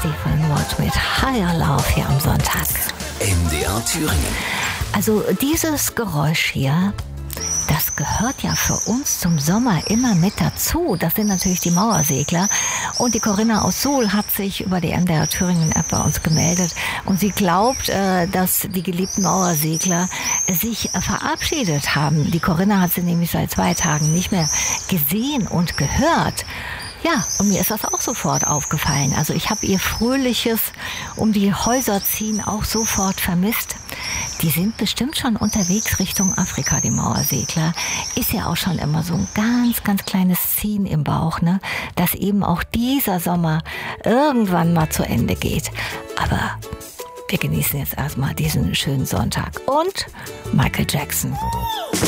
Stephen Watt mit Higher Love hier am Sonntag. NDR Thüringen. Also dieses Geräusch hier, das gehört ja für uns zum Sommer immer mit dazu. Das sind natürlich die Mauersegler. Und die Corinna aus Suhl hat sich über die MDR Thüringen App bei uns gemeldet. Und sie glaubt, dass die geliebten Mauersegler sich verabschiedet haben. Die Corinna hat sie nämlich seit 2 Tagen nicht mehr gesehen und gehört. Ja, und mir ist das auch sofort aufgefallen. Also ich habe ihr fröhliches um die Häuser ziehen auch sofort vermisst. Die sind bestimmt schon unterwegs Richtung Afrika, die Mauersegler. Ist ja auch schon immer so ein ganz, ganz kleines Ziehen im Bauch, ne? Dass eben auch dieser Sommer irgendwann mal zu Ende geht. Aber wir genießen jetzt erstmal diesen schönen Sonntag. Und Michael Jackson.